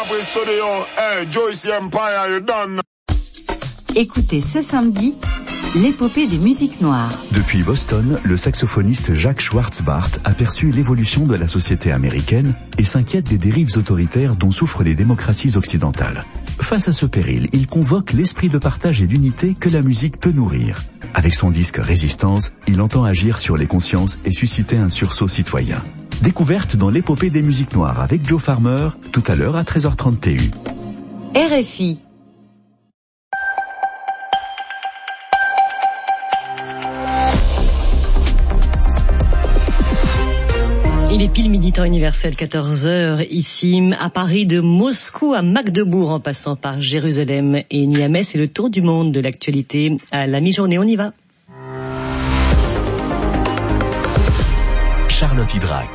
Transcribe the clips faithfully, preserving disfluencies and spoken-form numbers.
Écoutez ce samedi l'épopée des musiques noires. Depuis Boston, le saxophoniste Jacques Schwartzbart aperçut l'évolution de la société américaine et s'inquiète des dérives autoritaires dont souffrent les démocraties occidentales. Face à ce péril, il convoque l'esprit de partage et d'unité que la musique peut nourrir. Avec son disque Résistance, il entend agir sur les consciences et susciter un sursaut citoyen. Découverte dans l'épopée des musiques noires avec Joe Farmer, tout à l'heure à treize heures trente T U. R F I. Il est pile midi temps universel, quatorze heures, ici, à Paris, de Moscou à Magdebourg, en passant par Jérusalem et Niamey. C'est le tour du monde de l'actualité à la mi-journée. On y va. Charlotte Hydrac.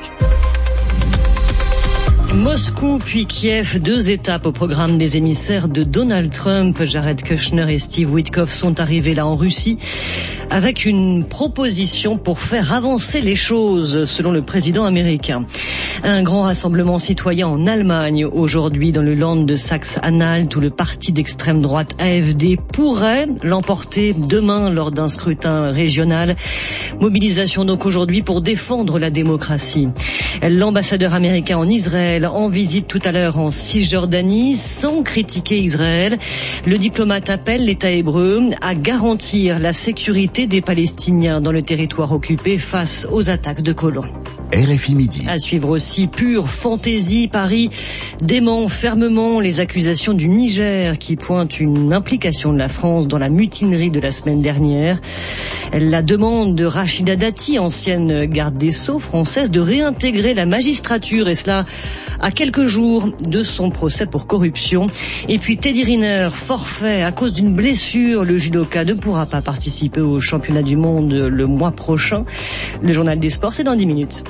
Moscou puis Kiev, deux étapes au programme des émissaires de Donald Trump. Jared Kushner et Steve Witkoff sont arrivés là en Russie avec une proposition pour faire avancer les choses, selon le président américain. Un grand rassemblement citoyen en Allemagne aujourd'hui dans le Land de Saxe-Anhalt où le parti d'extrême droite A F D pourrait l'emporter demain lors d'un scrutin régional. Mobilisation donc aujourd'hui pour défendre la démocratie. L'ambassadeur américain en Israël en visite tout à l'heure en Cisjordanie sans critiquer Israël. Le diplomate appelle l'État hébreu à garantir la sécurité des Palestiniens dans le territoire occupé face aux attaques de colons. R F I Midi. À suivre aussi Pure Fantaisie. Paris dément fermement les accusations du Niger qui pointent une implication de la France dans la mutinerie de la semaine dernière. La demande de Rachida Dati, ancienne garde des Sceaux française, de réintégrer la magistrature, et cela à quelques jours de son procès pour corruption. Et puis Teddy Riner, forfait à cause d'une blessure. Le judoka ne pourra pas participer au championnat du monde le mois prochain. Le journal des sports, c'est dans dix minutes.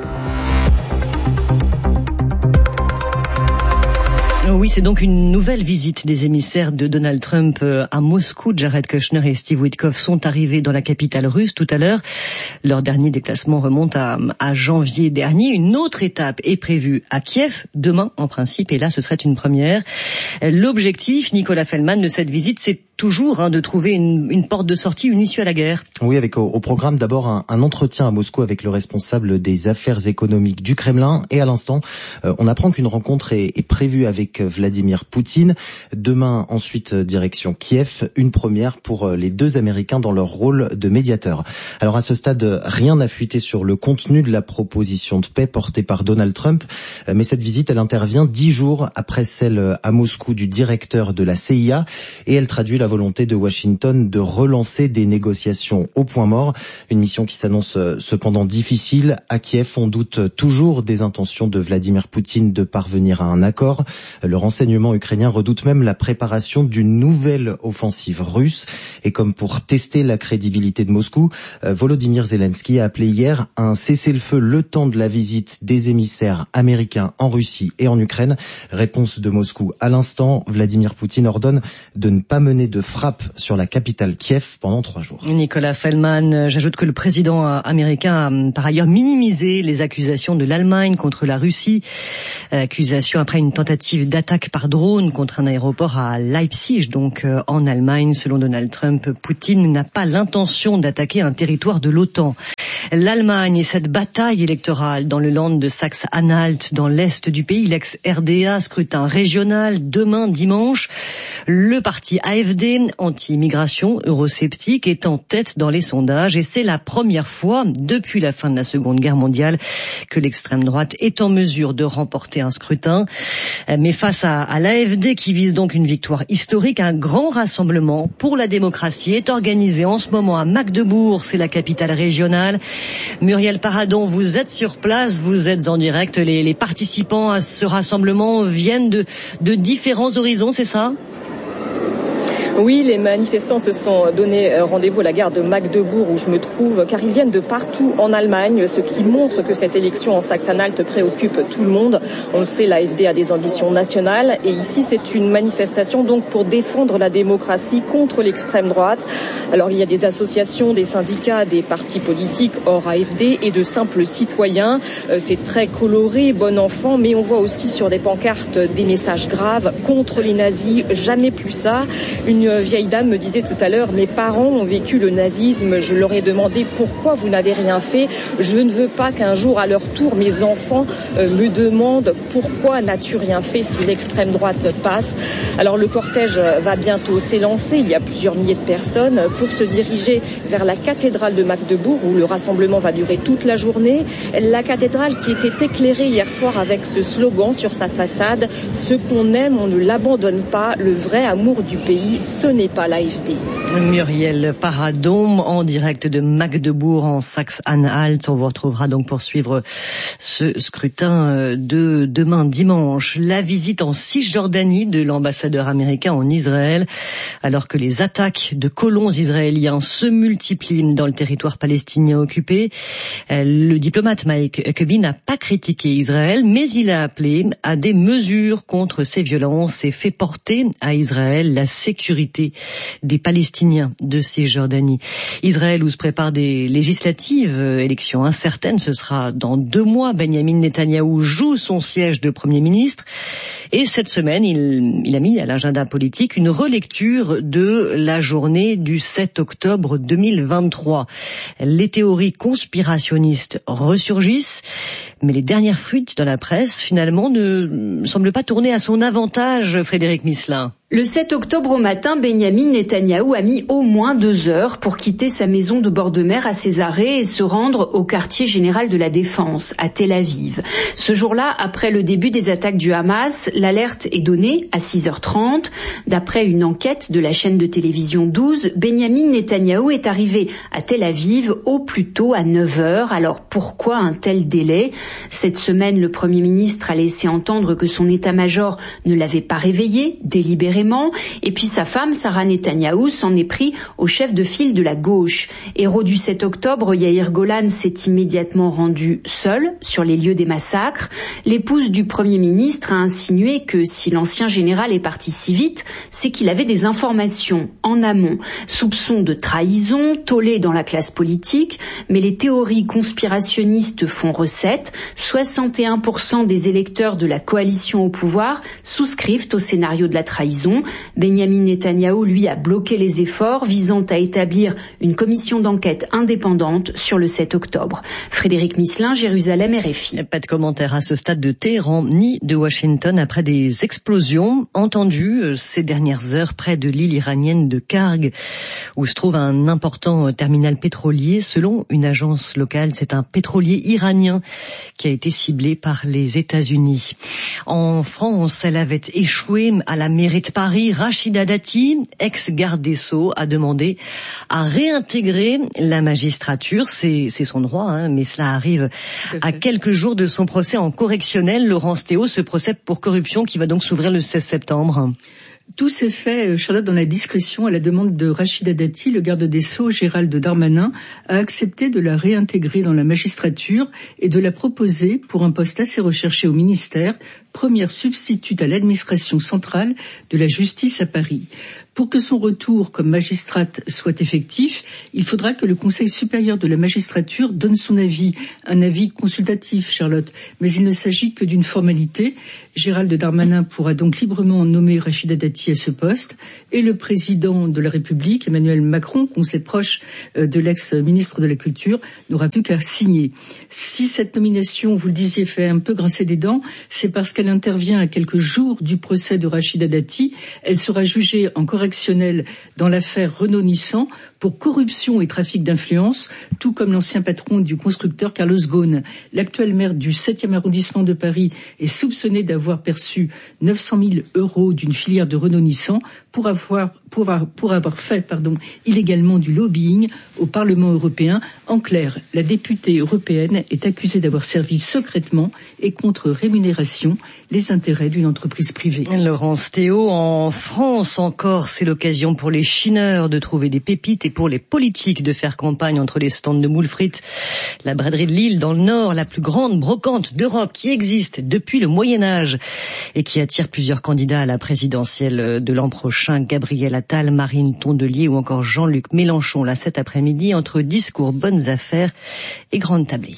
Oui, c'est donc une nouvelle visite des émissaires de Donald Trump à Moscou. Jared Kushner et Steve Witkoff sont arrivés dans la capitale russe tout à l'heure. Leur dernier déplacement remonte à, à janvier dernier. Une autre étape est prévue à Kiev, demain en principe, et là ce serait une première. L'objectif, Nicolas Feldman, de cette visite, c'est toujours hein, de trouver une, une porte de sortie, une issue à la guerre. Oui, avec au, au programme d'abord un, un entretien à Moscou avec le responsable des affaires économiques du Kremlin. Et à l'instant, euh, on apprend qu'une rencontre est, est prévue avec Vladimir Poutine. Demain, ensuite, direction Kiev. Une première pour les deux Américains dans leur rôle de médiateur. Alors à ce stade, rien n'a fuité sur le contenu de la proposition de paix portée par Donald Trump. Mais cette visite, elle intervient dix jours après celle à Moscou du directeur de la C I A. Et elle traduit la volonté de Washington de relancer des négociations au point mort. Une mission qui s'annonce cependant difficile. À Kiev, on doute toujours des intentions de Vladimir Poutine de parvenir à un accord. Le renseignement ukrainien redoute même la préparation d'une nouvelle offensive russe. Et comme pour tester la crédibilité de Moscou, Volodymyr Zelensky a appelé hier un cessez-le-feu le temps de la visite des émissaires américains en Russie et en Ukraine. Réponse de Moscou à l'instant. Vladimir Poutine ordonne de ne pas mener de frappe sur la capitale Kiev pendant trois jours. Nicolas Feldman, j'ajoute que le président américain a par ailleurs minimisé les accusations de l'Allemagne contre la Russie. Accusation après une tentative d'attaque par drone contre un aéroport à Leipzig, donc en Allemagne. Selon Donald Trump, Poutine n'a pas l'intention d'attaquer un territoire de l'OTAN. L'Allemagne et cette bataille électorale dans le Land de Saxe-Anhalt, dans l'est du pays, l'ex-R D A, scrutin régional demain dimanche. Le parti A F D, anti-immigration, eurosceptique, est en tête dans les sondages et c'est la première fois depuis la fin de la Seconde Guerre mondiale que l'extrême droite est en mesure de remporter un scrutin. Mais face à, à l'A F D qui vise donc une victoire historique, un grand rassemblement pour la démocratie est organisé en ce moment à Magdebourg, c'est la capitale régionale. Muriel Paradon, vous êtes sur place, vous êtes en direct. Les, les participants à ce rassemblement viennent de, de différents horizons, c'est ça ? Oui, les manifestants se sont donné rendez-vous à la gare de Magdebourg où je me trouve, car ils viennent de partout en Allemagne, ce qui montre que cette élection en Saxe-Anhalt préoccupe tout le monde. On le sait, l'A F D a des ambitions nationales et ici c'est une manifestation donc pour défendre la démocratie contre l'extrême droite. Alors il y a des associations, des syndicats, des partis politiques hors A F D et de simples citoyens. C'est très coloré, bon enfant, mais on voit aussi sur des pancartes des messages graves contre les nazis, jamais plus ça. Une vieille dame me disait tout à l'heure, mes parents ont vécu le nazisme, je leur ai demandé pourquoi vous n'avez rien fait. Je ne veux pas qu'un jour à leur tour mes enfants euh, me demandent pourquoi n'as-tu rien fait si l'extrême droite passe. Alors le cortège va bientôt s'élancer, il y a plusieurs milliers de personnes pour se diriger vers la cathédrale de Magdebourg où le rassemblement va durer toute la journée. La cathédrale qui était éclairée hier soir avec ce slogan sur sa façade, ce qu'on aime, on ne l'abandonne pas, le vrai amour du pays, ce n'est pas l'A F D. Muriel Paradôme en direct de Magdebourg en Saxe-Anhalt. On vous retrouvera donc pour suivre ce scrutin de demain dimanche. La visite en Cisjordanie de l'ambassadeur américain en Israël, alors que les attaques de colons israéliens se multiplient dans le territoire palestinien occupé. Le diplomate Mike Huckabee n'a pas critiqué Israël, mais il a appelé à des mesures contre ces violences et fait porter à Israël la sécurité des Palestiniens de Cisjordanie. Israël où se préparent des législatives, élections incertaines, ce sera dans deux mois. Benyamin Netanyahou joue son siège de Premier ministre et cette semaine, il, il a mis à l'agenda politique une relecture de la journée du sept octobre deux mille vingt-trois. Les théories conspirationnistes ressurgissent, mais les dernières fuites dans la presse, finalement, ne semblent pas tourner à son avantage, Frédéric Misselin. Le sept octobre au matin, Benyamin Netanyahou a mis au moins deux heures pour quitter sa maison de bord de mer à Césarée et se rendre au quartier général de la Défense, à Tel Aviv. Ce jour-là, après le début des attaques du Hamas, l'alerte est donnée à six heures trente. D'après une enquête de la chaîne de télévision douze, Benyamin Netanyahou est arrivé à Tel Aviv au plus tôt à neuf heures. Alors pourquoi un tel délai ? Cette semaine, le Premier ministre a laissé entendre que son état-major ne l'avait pas réveillé délibérément. Et puis sa femme, Sarah Netanyahou, s'en est pris au chef de file de la gauche. Héros du sept octobre, Yair Golan s'est immédiatement rendu seul sur les lieux des massacres. L'épouse du Premier ministre a insinué que si l'ancien général est parti si vite, c'est qu'il avait des informations en amont. Soupçons de trahison, tollé dans la classe politique, mais les théories conspirationnistes font recette. soixante et un pour cent des électeurs de la coalition au pouvoir souscrivent au scénario de la trahison. Benyamin Netanyahou, lui, a bloqué les efforts visant à établir une commission d'enquête indépendante sur le sept octobre. Frédéric Misselin, Jérusalem, R F I. Pas de commentaire à ce stade de Téhéran ni de Washington après des explosions entendues ces dernières heures près de l'île iranienne de Karg, où se trouve un important terminal pétrolier. Selon une agence locale, c'est un pétrolier iranien qui a été ciblé par les États-Unis. En France, elle avait échoué à la mairie de Paris. Rachida Dati, ex-garde des Sceaux, a demandé à réintégrer la magistrature. C'est, c'est son droit, hein, mais cela arrive à quelques jours de son procès en correctionnel. Laurence Théo, ce procès pour corruption qui va donc s'ouvrir le seize septembre. Tout s'est fait, Charlotte, dans la discrétion à la demande de Rachida Dati. Le garde des Sceaux, Gérald Darmanin, a accepté de la réintégrer dans la magistrature et de la proposer pour un poste assez recherché au ministère, première substitute à l'administration centrale de la justice à Paris. Pour que son retour comme magistrate soit effectif, il faudra que le Conseil supérieur de la magistrature donne son avis, un avis consultatif, Charlotte. Mais il ne s'agit que d'une formalité. Gérald Darmanin pourra donc librement nommer Rachida Dati à ce poste et le président de la République, Emmanuel Macron, conseil proche de l'ex-ministre de la Culture, n'aura plus qu'à signer. Si cette nomination, vous le disiez, fait un peu grincer des dents, c'est parce qu'elle intervient à quelques jours du procès de Rachida Dati. Elle sera jugée en correctionnel dans l'affaire Renault-Nissan pour corruption et trafic d'influence, tout comme l'ancien patron du constructeur Carlos Ghosn. L'actuel maire du septième arrondissement de Paris est soupçonné d'avoir perçu neuf cent mille euros d'une filière de Renault-Nissan pour avoir, pour avoir, pour avoir fait pardon, illégalement du lobbying au Parlement européen. En clair, la députée européenne est accusée d'avoir servi secrètement et contre rémunération les intérêts d'une entreprise privée. Laurence Théo, en France encore, c'est l'occasion pour les chineurs de trouver des pépites et pour les politiques de faire campagne entre les stands de moules frites. La braderie de Lille, dans le Nord, la plus grande brocante d'Europe qui existe depuis le Moyen-Âge et qui attire plusieurs candidats à la présidentielle de l'an prochain. Gabriel Attal, Marine Tondelier ou encore Jean-Luc Mélenchon, là cet après-midi, entre discours, bonnes affaires et grandes tablées.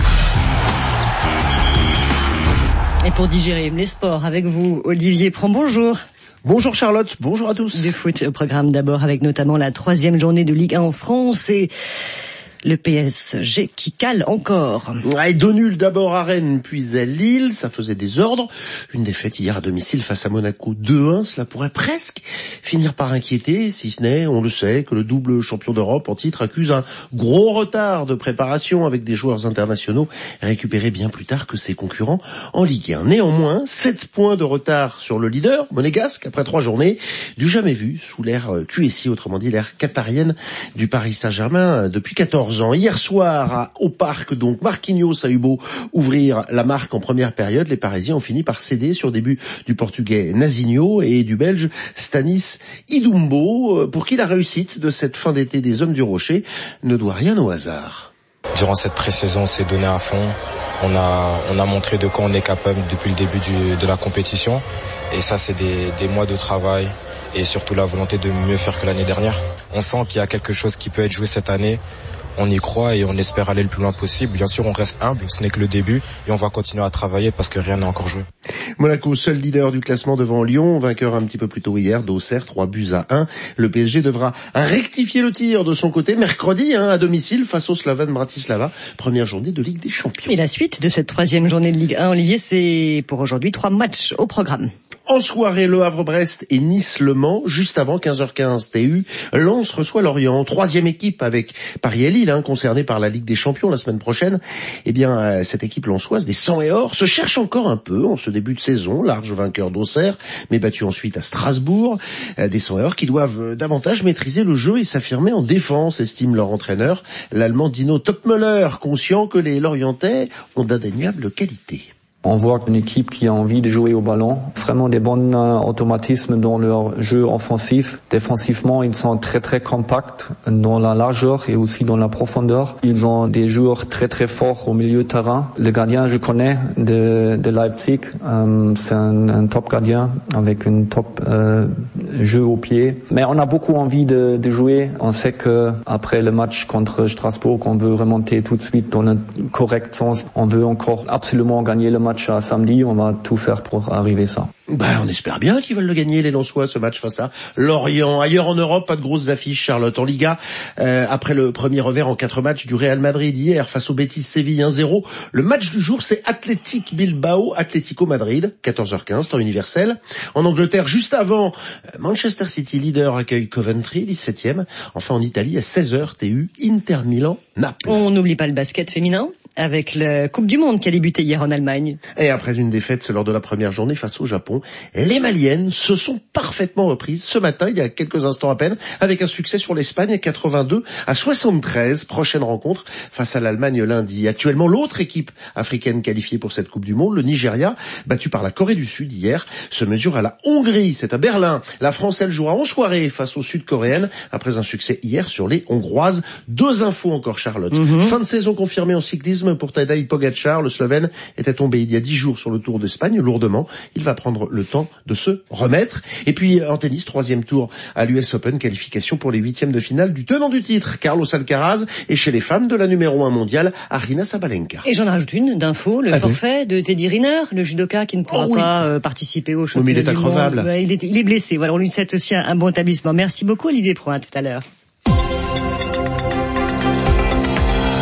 Et pour digérer les sports avec vous, Olivier Prend, bonjour. Bonjour Charlotte, bonjour à tous. Du foot au programme d'abord avec notamment la troisième journée de Ligue un en France et le P S G qui cale encore. Ouais, deux nuls d'abord à Rennes, puis à Lille, ça faisait des ordres. Une défaite hier à domicile face à Monaco deux un, cela pourrait presque finir par inquiéter, si ce n'est, on le sait, que le double champion d'Europe en titre accuse un gros retard de préparation avec des joueurs internationaux récupérés bien plus tard que ses concurrents en Ligue un. Néanmoins, sept points de retard sur le leader, monégasque, après trois journées, du jamais vu sous l'ère Q S I, autrement dit l'ère qatarienne du Paris Saint-Germain depuis quatorze ans. Hier soir, à, au Parc, donc, Marquinhos a eu beau ouvrir la marque en première période. Les Parisiens ont fini par céder sur début du Portugais Nazinho et du Belge Stanis Idumbo, pour qui la réussite de cette fin d'été des Hommes du Rocher ne doit rien au hasard. Durant cette pré-saison, on s'est donné à fond. On a, on a montré de quoi on est capable depuis le début du, de la compétition. Et ça, c'est des, des mois de travail et surtout la volonté de mieux faire que l'année dernière. On sent qu'il y a quelque chose qui peut être joué cette année. On y croit et on espère aller le plus loin possible. Bien sûr, on reste humble, ce n'est que le début et on va continuer à travailler parce que rien n'est encore joué. Monaco, seul leader du classement devant Lyon, vainqueur un petit peu plus tôt hier d'Auxerre, trois buts à un. Le P S G devra rectifier le tir de son côté mercredi hein, à domicile face au Slovan Bratislava, première journée de Ligue des Champions. Et la suite de cette troisième journée de Ligue un, Olivier, c'est pour aujourd'hui trois matchs au programme. En soirée, Le Havre-Brest et Nice-Le Mans, juste avant quinze heures quinze T U. Lens reçoit Lorient, troisième équipe avec Paris et Lille, hein, concernée par la Ligue des Champions la semaine prochaine. Eh bien, euh, cette équipe lensoise des sang et or se cherche encore un peu en ce début de saison, large vainqueur d'Auxerre, mais battu ensuite à Strasbourg. Euh, des sang et or qui doivent euh, davantage maîtriser le jeu et s'affirmer en défense, estime leur entraîneur, l'Allemand Dino Topmöller, conscient que les Lorientais ont d'indéniables qualités. On voit une équipe qui a envie de jouer au ballon, vraiment des bons euh, automatismes dans leur jeu offensif. Défensivement, ils sont très très compacts dans la largeur et aussi dans la profondeur. Ils ont des joueurs très très forts au milieu de terrain. Le gardien, je connais de, de Leipzig, euh, c'est un, un top gardien avec un top euh, jeu au pied. Mais on a beaucoup envie de, de jouer. On sait que après le match contre Strasbourg, on veut remonter tout de suite dans le correct sens. On veut encore absolument gagner le match à samedi, on va tout faire pour arriver ça. Bah, on espère bien qu'ils veulent le gagner, les Lensois, ce match face à Lorient. Ailleurs en Europe, pas de grosses affiches, Charlotte. En Liga, euh, après le premier revers en quatre matchs du Real Madrid hier face au Betis Séville un zéro, le match du jour, c'est Athletic Bilbao, Atlético Madrid, quatorze heures quinze, temps universel. En Angleterre, juste avant, Manchester City, leader, accueille Coventry, dix-septième. Enfin, en Italie, à seize heures, T U, Inter Milan, Naples. On n'oublie pas le basket féminin avec la Coupe du Monde qui a débuté hier en Allemagne. Et après une défaite lors de la première journée face au Japon, les Maliennes se sont parfaitement reprises ce matin, il y a quelques instants à peine, avec un succès sur l'Espagne, quatre-vingt-deux à soixante-treize. Prochaine rencontre face à l'Allemagne lundi. Actuellement, l'autre équipe africaine qualifiée pour cette Coupe du Monde, le Nigeria, battu par la Corée du Sud hier, se mesure à la Hongrie. C'est à Berlin. La France, elle, jouera en soirée face aux Sud-Coréennes, après un succès hier sur les Hongroises. Deux infos encore, Charlotte. Mm-hmm. Fin de saison confirmée en cyclisme pour Tadej Pogačar. Le Slovène était tombé il y a dix jours sur le Tour d'Espagne, lourdement. Il va prendre le temps de se remettre. Et puis en tennis, troisième tour à l'U S Open, qualification pour les huitièmes de finale du tenant du titre, Carlos Alcaraz, et chez les femmes de la numéro un mondiale, Aryna Sabalenka. Et j'en rajoute une d'info, le ah forfait oui. de Teddy Riner, le judoka qui ne pourra oh oui. pas euh, participer au championnat oui, mais il est du increvable. monde. Il est, il est blessé. Voilà, on lui souhaite aussi un, un bon établissement. Merci beaucoup Olivier Prand, à tout à l'heure.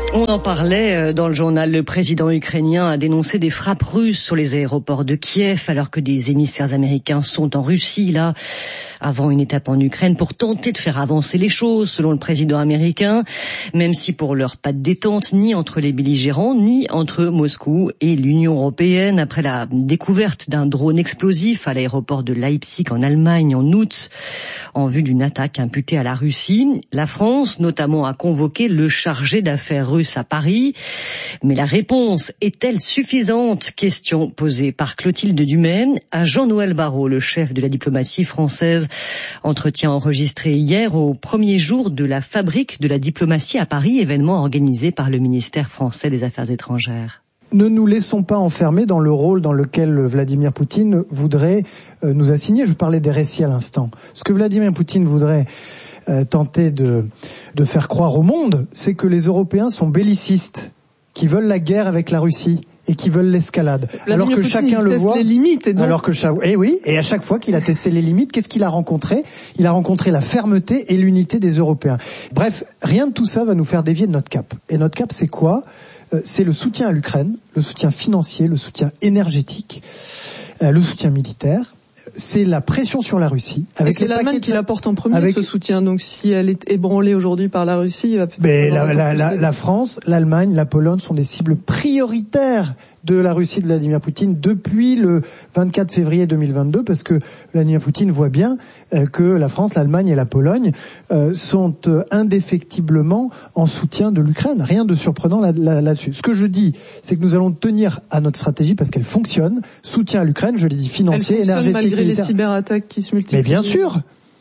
On en parlait dans le journal. Le président ukrainien a dénoncé des frappes russes sur les aéroports de Kiev alors que des émissaires américains sont en Russie, là, avant une étape en Ukraine pour tenter de faire avancer les choses, selon le président américain, même si pour l'heure pas de détente ni entre les belligérants, ni entre Moscou et l'Union européenne. Après la découverte d'un drone explosif à l'aéroport de Leipzig en Allemagne en août, en vue d'une attaque imputée à la Russie, la France notamment a convoqué le chargé d'affaires russe à Paris. Mais la réponse est-elle suffisante? Question posée par Clotilde Dumais à Jean-Noël Barrot, le chef de la diplomatie française. Entretien enregistré hier au premier jour de la Fabrique de la diplomatie à Paris, événement organisé par le ministère français des Affaires étrangères. Ne nous laissons pas enfermer dans le rôle dans lequel Vladimir Poutine voudrait euh, nous assigner. Je parlais des récits à l'instant. Ce que Vladimir Poutine voudrait euh, tenter de, de faire croire au monde, c'est que les Européens sont bellicistes, qui veulent la guerre avec la Russie et qui veulent l'escalade. Vladimir alors que Poutine, chacun il le teste voit. Les limites et donc... Alors que chaque, eh oui, et à chaque fois qu'il a testé les limites, qu'est-ce qu'il a rencontré? Il a rencontré la fermeté et l'unité des Européens. Bref, rien de tout ça va nous faire dévier de notre cap. Et notre cap, c'est quoi? C'est le soutien à l'Ukraine, le soutien financier, le soutien énergétique, euh, le soutien militaire. C'est la pression sur la Russie. Avec et c'est l'Allemagne qui l'apporte en premier, avec... ce soutien. Donc si elle est ébranlée aujourd'hui par la Russie, il va peut-être... Mais la, la, la, la France, l'Allemagne, la Pologne sont des cibles prioritaires de la Russie de Vladimir Poutine depuis le vingt-quatre février deux mille vingt-deux, parce que Vladimir Poutine voit bien euh, que la France, l'Allemagne et la Pologne euh, sont euh, indéfectiblement en soutien de l'Ukraine. Rien de surprenant là, là, là-dessus. Ce que je dis, c'est que nous allons tenir à notre stratégie parce qu'elle fonctionne. Soutien à l'Ukraine, je l'ai dit, financier, énergétique, malgré militaire. Les cyberattaques qui se multiplient. Mais bien sûr.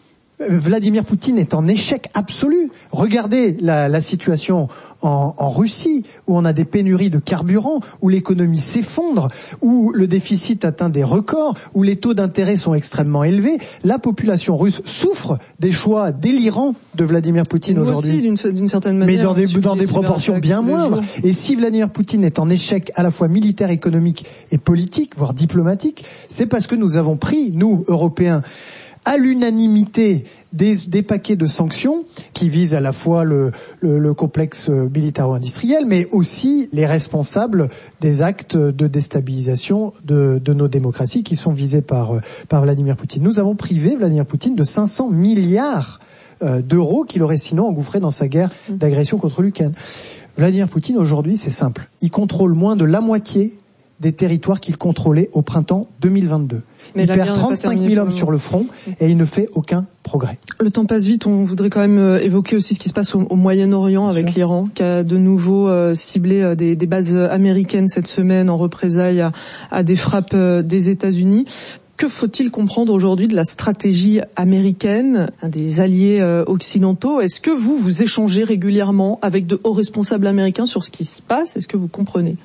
Vladimir Poutine est en échec absolu. Regardez la, la situation en, en Russie, où on a des pénuries de carburant, où l'économie s'effondre, où le déficit atteint des records, où les taux d'intérêt sont extrêmement élevés. La population russe souffre des choix délirants de Vladimir Poutine Nous aujourd'hui. Aussi, d'une, d'une certaine manière. Mais dans des, dans des proportions bien moindres. Et si Vladimir Poutine est en échec à la fois militaire, économique et politique, voire diplomatique, c'est parce que nous avons pris, nous, Européens, à l'unanimité des, des paquets de sanctions qui visent à la fois le, le, le complexe militaro-industriel, mais aussi les responsables des actes de déstabilisation de, de nos démocraties qui sont visés par, par Vladimir Poutine. Nous avons privé Vladimir Poutine de cinq cents milliards euh, d'euros qu'il aurait sinon engouffré dans sa guerre d'agression contre l'Ukraine. Vladimir Poutine, aujourd'hui, c'est simple. Il contrôle moins de la moitié des territoires qu'il contrôlait au printemps deux mille vingt-deux. Mais il perd trente-cinq mille hommes sur le front et il ne fait aucun progrès. Le temps passe vite, on voudrait quand même évoquer aussi ce qui se passe au, au Moyen-Orient avec sûr. l'Iran, qui a de nouveau euh, ciblé euh, des, des bases américaines cette semaine en représailles à, à des frappes euh, des États-Unis. Que faut-il comprendre aujourd'hui de la stratégie américaine, des alliés euh, occidentaux? Est-ce que vous, vous échangez régulièrement avec de hauts responsables américains sur ce qui se passe? Est-ce que vous comprenez?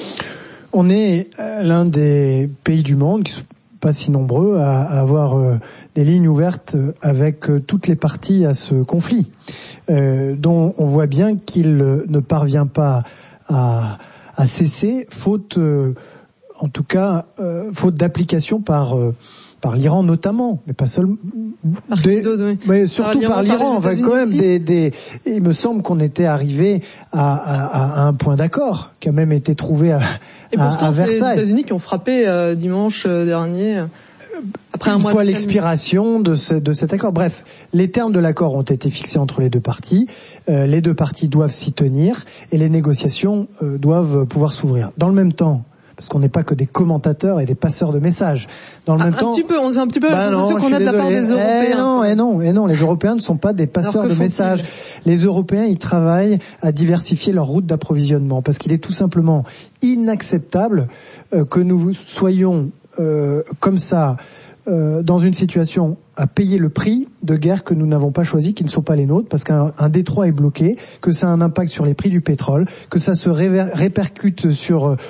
On est l'un des pays du monde qui sont pas si nombreux à avoir des lignes ouvertes avec toutes les parties à ce conflit, euh, dont on voit bien qu'il ne parvient pas à, à cesser, faute, euh, en tout cas, euh, faute d'application par euh, par l'Iran notamment, mais pas seulement, des, oui. mais surtout par, par l'Iran. Enfin, quand même, des, des, il me semble qu'on était arrivé à, à, à un point d'accord qui a même été trouvé à, Et pourtant, à c'est Versailles. les États-Unis qui ont frappé euh, dimanche dernier. Après un Une mois fois de l'expiration de, ce, de cet accord. Bref, les termes de l'accord ont été fixés entre les deux parties. Euh, les deux parties doivent s'y tenir et les négociations euh, doivent pouvoir s'ouvrir. Dans le même temps, parce qu'on n'est pas que des commentateurs et des passeurs de messages. Dans le ah, même un temps, petit peu, on a un petit peu bah la sensation qu'on a de la part des Européens. Eh non, eh non, eh non, les Européens ne sont pas des passeurs de messages. Les Européens, ils travaillent à diversifier leur route d'approvisionnement parce qu'il est tout simplement inacceptable euh, que nous soyons euh, comme ça euh, dans une situation à payer le prix de guerres que nous n'avons pas choisies, qui ne sont pas les nôtres, parce qu'un un détroit est bloqué, que ça a un impact sur les prix du pétrole, que ça se réver, répercute sur euh,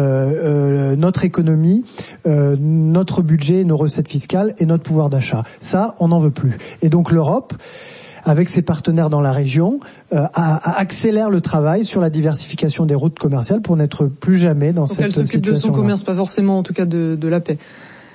euh, notre économie, euh, notre budget, nos recettes fiscales et notre pouvoir d'achat. Ça, on n'en veut plus. Et donc l'Europe, avec ses partenaires dans la région, euh, à, à accélère le travail sur la diversification des routes commerciales pour n'être plus jamais dans donc cette situation. Elle s'occupe de son commerce, pas forcément en tout cas de, de la paix.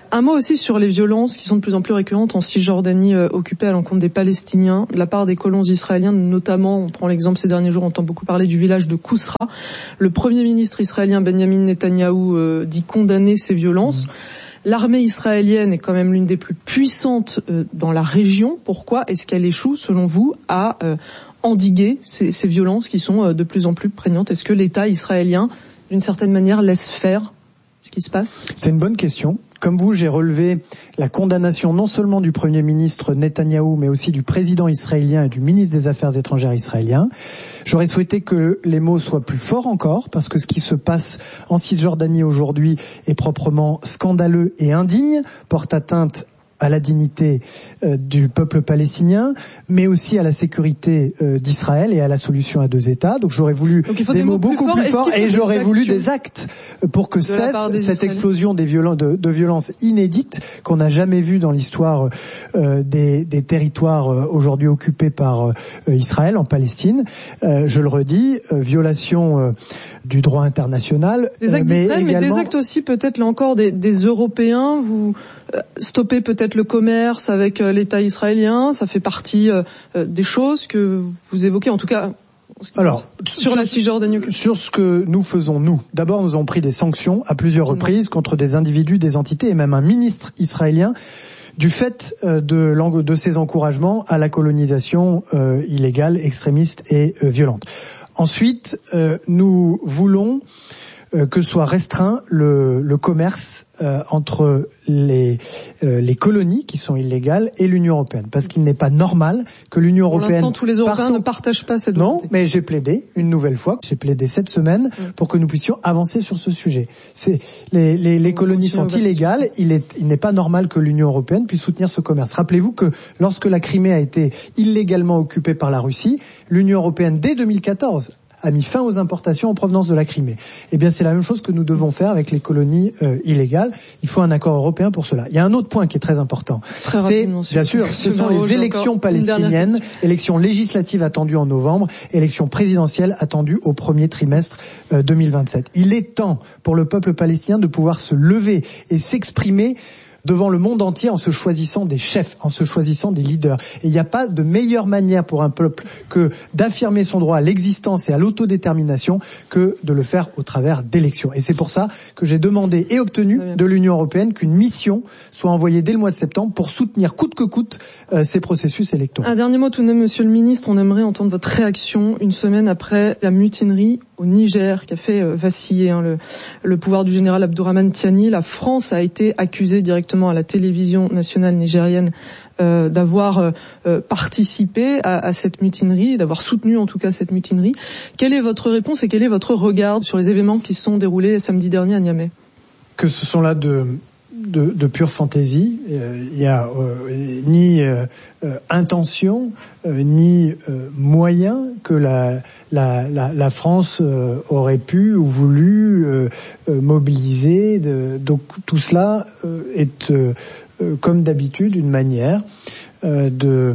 Un mot aussi sur les violences qui sont de plus en plus récurrentes en Cisjordanie euh, occupée à l'encontre des Palestiniens, de la part des colons israéliens, notamment, on prend l'exemple ces derniers jours, on entend beaucoup parler du village de Kousra. Le Premier ministre israélien Benjamin Netanyahou euh, dit condamner ces violences. Mmh. L'armée israélienne est quand même l'une des plus puissantes euh, dans la région. Pourquoi est-ce qu'elle échoue, selon vous, à euh, endiguer ces, ces violences qui sont euh, de plus en plus prégnantes? Est-ce que l'État israélien, d'une certaine manière, laisse faire ce qui se passe? C'est une bonne question. Comme vous, j'ai relevé la condamnation non seulement du Premier ministre Netanyahou, mais aussi du président israélien et du ministre des Affaires étrangères israélien. J'aurais souhaité que les mots soient plus forts encore, parce que ce qui se passe en Cisjordanie aujourd'hui est proprement scandaleux et indigne, porte atteinte à la dignité euh, du peuple palestinien, mais aussi à la sécurité euh, d'Israël et à la solution à deux États. Donc j'aurais voulu des, des mots, mots beaucoup plus forts, plus forts et j'aurais voulu des actes pour que cesse cette explosion des violences, de, de violences inédites qu'on n'a jamais vues dans l'histoire euh, des, des territoires euh, aujourd'hui occupés par euh, Israël en Palestine. Euh, je le redis, euh, violation euh, du droit international. Des actes euh, mais d'Israël, également... mais des actes aussi peut-être là encore des, des Européens. Vous euh, stoppez peut-être le commerce avec euh, l'État israélien. Ça fait partie euh, des choses que vous évoquez, en tout cas. Alors, sur, sur la Cisjordanie. Sur ce que nous faisons, nous. D'abord, nous avons pris des sanctions à plusieurs reprises contre des individus, des entités et même un ministre israélien du fait euh, de, de ses encouragements à la colonisation euh, illégale, extrémiste et euh, violente. Ensuite, euh, nous voulons euh, que soit restreint le, le commerce euh, entre les, euh, les colonies qui sont illégales et l'Union européenne, parce qu'il n'est pas normal que l'Union Pour européenne... Pour l'instant, tous les Européens son... ne partagent pas cette Non, volonté. mais j'ai plaidé une nouvelle fois, j'ai plaidé cette semaine mmh. pour que nous puissions avancer sur ce sujet. C'est les, les, les colonies sont illégales, il est, il n'est pas normal que l'Union européenne puisse soutenir ce commerce. Rappelez-vous que lorsque la Crimée a été illégalement occupée par la Russie, l'Union européenne dès deux mille quatorze a mis fin aux importations en provenance de la Crimée. Eh bien, c'est la même chose que nous devons faire avec les colonies euh, illégales. Il faut un accord européen pour cela. Il y a un autre point qui est très important. Très c'est, bien sûr, ce sont les élections palestiniennes, élections législatives attendues en novembre, élections présidentielles attendues au premier trimestre euh, deux mille vingt-sept. Il est temps pour le peuple palestinien de pouvoir se lever et s'exprimer devant le monde entier en se choisissant des chefs, en se choisissant des leaders. Et il n'y a pas de meilleure manière pour un peuple que d'affirmer son droit à l'existence et à l'autodétermination que de le faire au travers d'élections. Et c'est pour ça que j'ai demandé et obtenu de l'Union européenne qu'une mission soit envoyée dès le mois de septembre pour soutenir coûte que coûte euh, ces processus électoraux. Un dernier mot tout de même, Monsieur le Ministre, on aimerait entendre votre réaction une semaine après la mutinerie au Niger qui a fait euh, vaciller hein, le, le pouvoir du général Abdourahmane Tiani. La France a été accusée directement à la télévision nationale nigérienne euh, d'avoir euh, participé à, à cette mutinerie, d'avoir soutenu en tout cas cette mutinerie. Quelle est votre réponse et quel est votre regard sur les événements qui se sont déroulés samedi dernier à Niamey? Que ce sont là de de, de pure fantaisie. Il euh, y a euh, ni euh, euh, intention euh, ni euh, moyen que la la la, la France euh, aurait pu ou voulu euh, euh, mobiliser. De, donc tout cela euh, est euh, euh, comme d'habitude une manière euh, de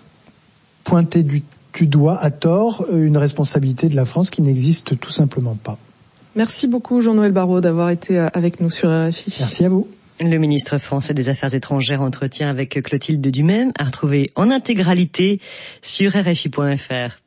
pointer du, du doigt à tort euh, une responsabilité de la France qui n'existe tout simplement pas. Merci beaucoup Jean-Noël Barrot d'avoir été avec nous sur R F I. Merci à vous. Le ministre français des Affaires étrangères entretient avec Clotilde Dumais à retrouver en intégralité sur R F I point F R.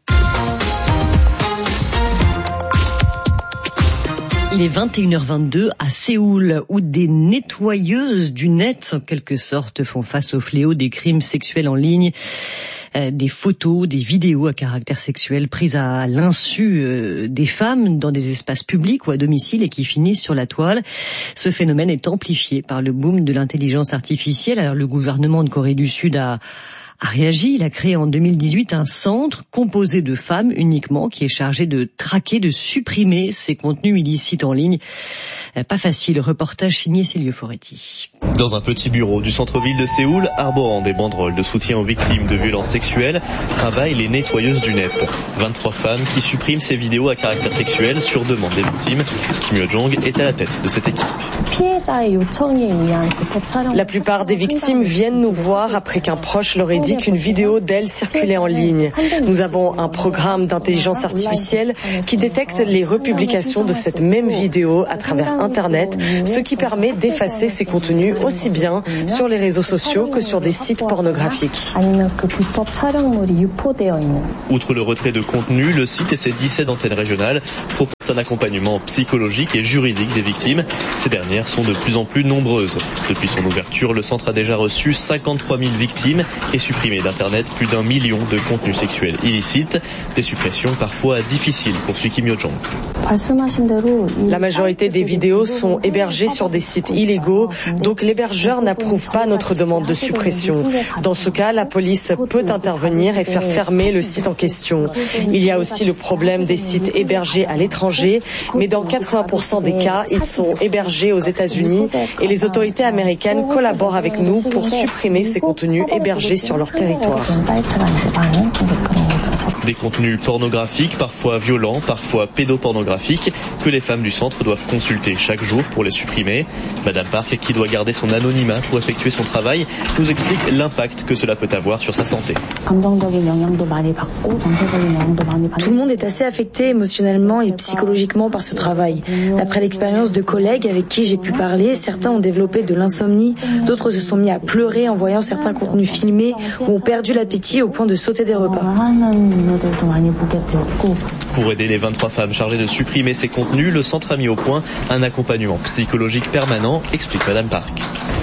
Il est vingt et une heures vingt-deux à Séoul, où des nettoyeuses du net, en quelque sorte, font face au fléau des crimes sexuels en ligne. Euh, des photos, des vidéos à caractère sexuel prises à l'insu euh, des femmes dans des espaces publics ou à domicile et qui finissent sur la toile. Ce phénomène est amplifié par le boom de l'intelligence artificielle. Alors le gouvernement de Corée du Sud a a réagi. Il a créé en deux mille dix-huit un centre composé de femmes uniquement qui est chargé de traquer, de supprimer ces contenus illicites en ligne. Pas facile. Reportage signé Célio Foretti. Dans un petit bureau du centre-ville de Séoul, arborant des banderoles de soutien aux victimes de violences sexuelles, travaillent les nettoyeuses du net. vingt-trois femmes qui suppriment ces vidéos à caractère sexuel sur demande des victimes. Kim Yo-jong est à la tête de cette équipe. La plupart des victimes viennent nous voir après qu'un proche leur ait dit qu'une vidéo d'elle circulait en ligne. Nous avons un programme d'intelligence artificielle qui détecte les republications de cette même vidéo à travers Internet, ce qui permet d'effacer ces contenus aussi bien sur les réseaux sociaux que sur des sites pornographiques. Outre le retrait de contenu, le site et ses dix-sept antennes régionales proposent un accompagnement psychologique et juridique des victimes. Ces dernières sont de plus en plus nombreuses. Depuis son ouverture, le centre a déjà reçu cinquante-trois mille victimes et supprimé d'Internet plus d'un million de contenus sexuels illicites. Des suppressions parfois difficiles, poursuit Kim Yo-jong. La majorité des vidéos sont hébergées sur des sites illégaux, donc l'hébergeur n'approuve pas notre demande de suppression. Dans ce cas, la police peut intervenir et faire fermer le site en question. Il y a aussi le problème des sites hébergés à l'étranger, mais dans quatre-vingts pour cent des cas, ils sont hébergés aux États-Unis et les autorités américaines collaborent avec nous pour supprimer ces contenus hébergés sur leur territoire. Des contenus pornographiques, parfois violents, parfois pédopornographiques, que les femmes du centre doivent consulter chaque jour pour les supprimer. Madame Park, qui doit garder son anonymat pour effectuer son travail, nous explique l'impact que cela peut avoir sur sa santé. Tout le monde est assez affecté émotionnellement et psychologiquement par ce travail. D'après l'expérience de collègues avec qui j'ai pu parler, certains ont développé de l'insomnie, d'autres se sont mis à pleurer en voyant certains contenus filmés ou ont perdu l'appétit au point de sauter des repas. Pour aider les vingt-trois femmes chargées de supprimer ces contenus, le centre a mis au point un accompagnement psychologique permanent, explique Madame Park.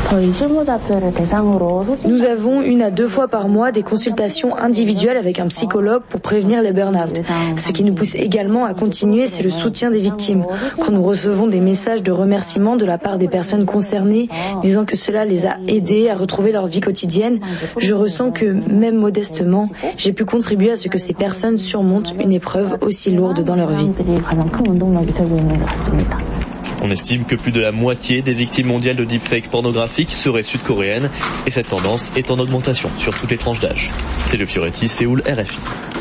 Nous avons une à deux fois par mois des consultations individuelles avec un psychologue pour prévenir les burn-out. Ce qui nous pousse également à continuer, c'est le soutien des victimes. Quand nous recevons des messages de remerciement de la part des personnes concernées, disant que cela les a aidés à retrouver leur vie quotidienne, je ressens que, même modestement, j'ai pu contribuer à ce que ces personnes surmontent une épreuve aussi lourde dans leur vie. On estime que plus de la moitié des victimes mondiales de deepfake pornographiques seraient sud-coréennes et cette tendance est en augmentation sur toutes les tranches d'âge. C'est le Fioretti, Séoul, R F I.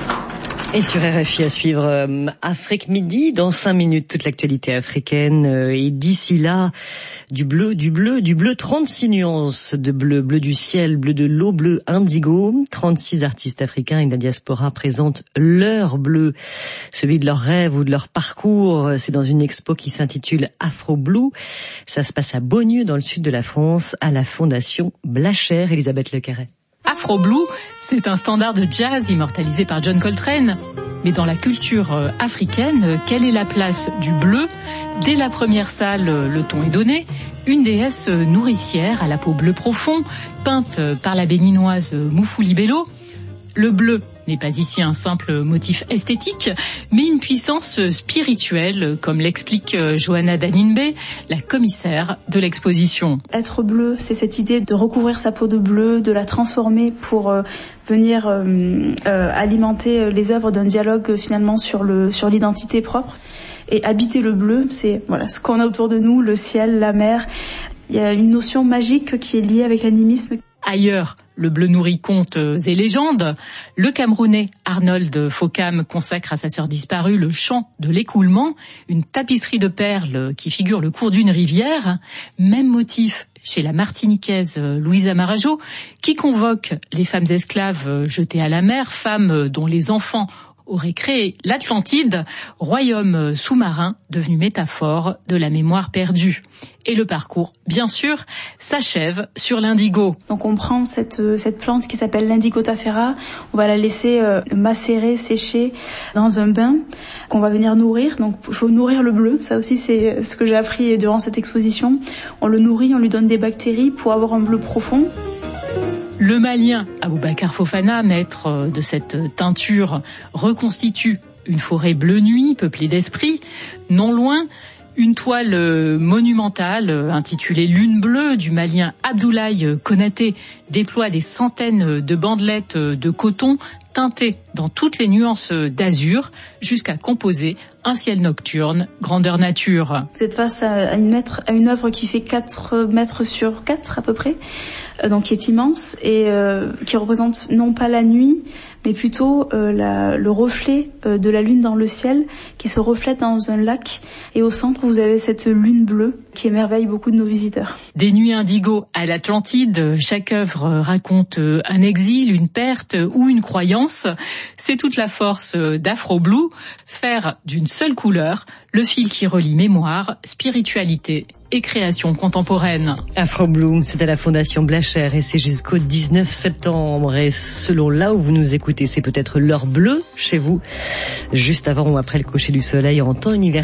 Et sur R F I à suivre euh, Afrique Midi, dans cinq minutes, toute l'actualité africaine. Euh, et d'ici là, du bleu, du bleu, du bleu, trente-six nuances de bleu, bleu du ciel, bleu de l'eau, bleu indigo. trente-six artistes africains et de la diaspora présentent leur bleu, celui de leurs rêves ou de leur parcours. C'est dans une expo qui s'intitule Afro Blue. Ça se passe à Beaunieu, dans le sud de la France, à la Fondation Blacher. Elisabeth Lecarret. Afro Blue, c'est un standard de jazz immortalisé par John Coltrane. Mais dans la culture africaine, quelle est la place du bleu ? Dès la première salle, le ton est donné. Une déesse nourricière à la peau bleu profond, peinte par la béninoise Moufouli Bello. Le bleu n'est pas ici un simple motif esthétique, mais une puissance spirituelle, comme l'explique Johanna Danimbe, la commissaire de l'exposition. Être bleu, c'est cette idée de recouvrir sa peau de bleu, de la transformer pour euh, venir euh, euh, alimenter les œuvres d'un dialogue finalement sur le sur l'identité propre. Et habiter le bleu, c'est voilà ce qu'on a autour de nous, le ciel, la mer. Il y a une notion magique qui est liée avec l'animisme. Ailleurs, le bleu nourrit contes et légendes. Le Camerounais Arnold Fokam consacre à sa sœur disparue le chant de l'écoulement, une tapisserie de perles qui figure le cours d'une rivière. Même motif chez la Martiniquaise Louisa Marajo, qui convoque les femmes esclaves jetées à la mer, femmes dont les enfants aurait créé l'Atlantide, royaume sous-marin devenu métaphore de la mémoire perdue. Et le parcours, bien sûr, s'achève sur l'indigo. Donc on prend cette cette plante qui s'appelle l'indigotafera, on va la laisser euh, macérer, sécher dans un bain qu'on va venir nourrir. Donc il faut nourrir le bleu, ça aussi c'est ce que j'ai appris durant cette exposition. On le nourrit, on lui donne des bactéries pour avoir un bleu profond. Le Malien Aboubacar Fofana, maître de cette teinture, reconstitue une forêt bleu nuit peuplée d'esprits. Non loin, une toile monumentale intitulée Lune bleue du Malien Abdoulaye Konaté déploie des centaines de bandelettes de coton teintées dans toutes les nuances d'azur jusqu'à composer un ciel nocturne grandeur nature. Vous êtes face à une, mètre, à une œuvre qui fait quatre mètres sur quatre à peu près, donc qui est immense et euh, qui représente non pas la nuit, mais plutôt euh, la, le reflet euh, de la lune dans le ciel qui se reflète dans un lac. Et au centre, vous avez cette lune bleue qui émerveille beaucoup de nos visiteurs. Des nuits indigo à l'Atlantide, chaque œuvre raconte un exil, une perte ou une croyance. danse. C'est toute la force d'Afro Blue, faire d'une seule couleur le fil qui relie mémoire, spiritualité et création contemporaine. Afro Blue, c'est à la Fondation Blacher et c'est jusqu'au dix-neuf septembre. Et selon là où vous nous écoutez, c'est peut-être l'heure bleue chez vous, juste avant ou après le coucher du soleil en temps universel.